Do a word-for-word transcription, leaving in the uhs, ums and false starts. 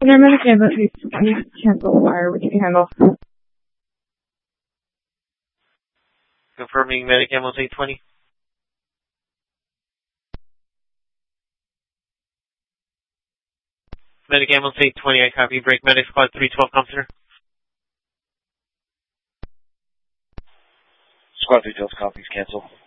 Center medic ambulance eight twenty, cancel wire, which we handle. Confirming medic ambulance eight twenty. Medic ambulance eight twenty, I copy. Break medic squad three twelve, come center. Squad three twelve copies, cancel.